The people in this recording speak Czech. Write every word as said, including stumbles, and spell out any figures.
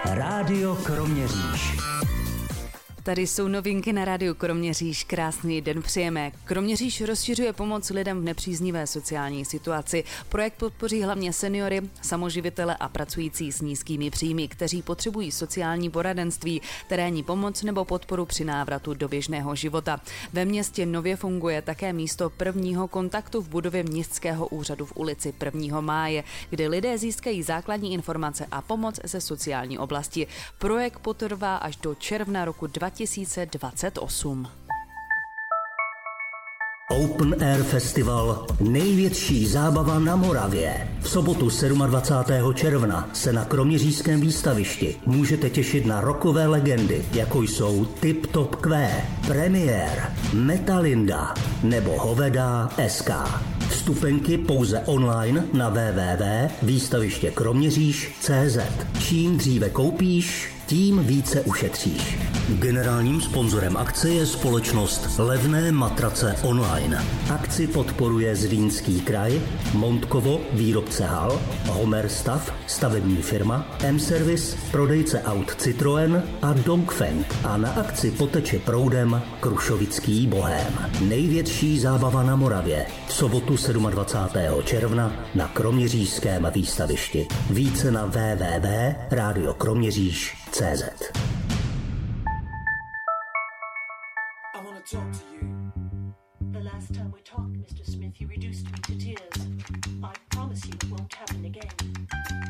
Rádio Kroměříž. Tady jsou novinky na rádiu Kroměříž. Krásný den přejeme. Kroměříž rozšiřuje pomoc lidem v nepříznivé sociální situaci. Projekt podpoří hlavně seniory, samoživitele a pracující s nízkými příjmy, kteří potřebují sociální poradenství, terénní pomoc nebo podporu při návratu do běžného života. Ve městě nově funguje také místo prvního kontaktu v budově městského úřadu v ulici prvního máje, kde lidé získají základní informace a pomoc ze sociální oblasti. Projekt potrvá až do června roku dva tisíce dvacet osm. Open Air Festival, největší zábava na Moravě. V sobotu dvacátého sedmého června se na kroměřížském výstavišti můžete těšit na rockové legendy, jako jsou Tip Top Q, Premiér, Metalinda nebo Hovedá S K. Vstupenky pouze online na w w w tečka výstaviště kroměříž tečka cé zet. Čím dříve koupíš, tím více ušetříš. Generálním sponzorem akce je společnost Levné matrace online. Akci podporuje Zlínský kraj, Montkovo, výrobce hal, Homer Stav, stavební firma, M-Service, prodejce aut Citroën a Dongfeng. A na akci poteče proudem Krušovický bohém. Největší zábava na Moravě. V sobotu dvacátého sedmého června na kroměřížském výstavišti. Více na w w w tečka rádio kroměříž tečka cé zet. I wanna talk to you.